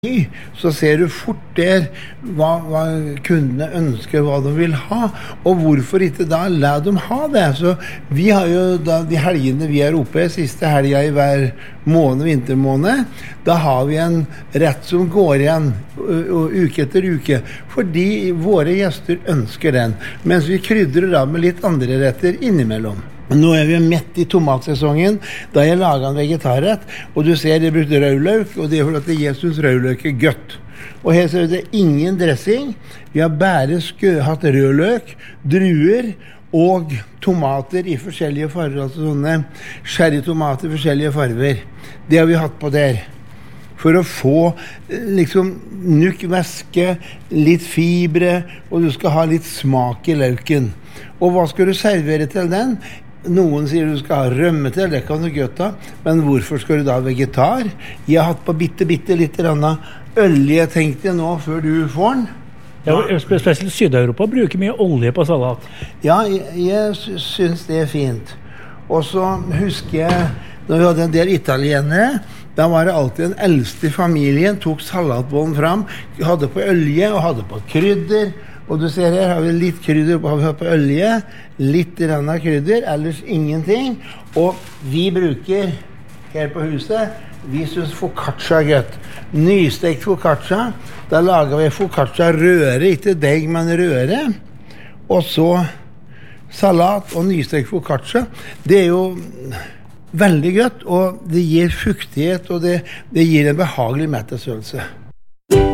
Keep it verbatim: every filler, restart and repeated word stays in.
så ser du fort der hva, hva kundene ønsker, hva de vil ha, og hvorfor ikke da la dem ha det. Så vi har jo da de helgene vi er oppe, siste helga i hver måned, vintermåned, da har vi en rett som går igjen uke etter uke, fordi våre gjester ønsker den, mens vi krydrer da med litt andre retter innimellom. Nå er vi midt i tomatsesongen, da jeg laget en vegetarrett, og du ser jeg brukte rødløk, og det er for at jeg synes rødløk er godt. Og her ser du det er ingen dressing, vi har bare skø, hatt rødløk, druer og tomater i forskjellige farger, altså sånne sherrytomater i forskjellige farger. Det har vi hatt på der. For å få liksom nuk væske, litt fibre, og du skal ha litt smak i løken. Og hva skal du servere til den? Noen sier du skal ha rømme til, det kan du godt ha, men hvorfor skal du da ha vegetar? Jeg har hatt på bitte, bitte litt olje, tenkte jeg nå, før du får den. Ja, spesielt Syd-Europa bruker mye olje på salat. Ja, jeg, jeg synes det er fint. Og så husker jeg, når vi hadde en del italienere, da var det alltid den eldste i familien, tok salatbollen fram, hadde på olje og hadde på krydder. Og du ser her har vi litt krydder på, har vi på olje, litt rann av krydder, ellers ingenting. Og vi bruker her på huset, vi synes focaccia er godt. Nystekt focaccia, da lager vi focaccia røre, ikke deg, men røre. Og så salat og nystekt focaccia. Det er jo veldig godt, og det gir fuktighet, og det, det gir en behagelig mettelsesfølelse.